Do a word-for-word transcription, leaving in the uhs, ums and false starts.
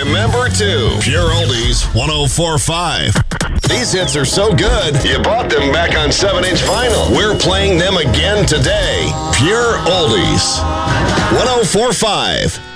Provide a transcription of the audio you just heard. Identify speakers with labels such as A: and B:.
A: number two. Pure Oldies one oh four point five. These hits are so good, you bought them back on seven inch vinyl. We're playing them again today. Pure Oldies one oh four point five.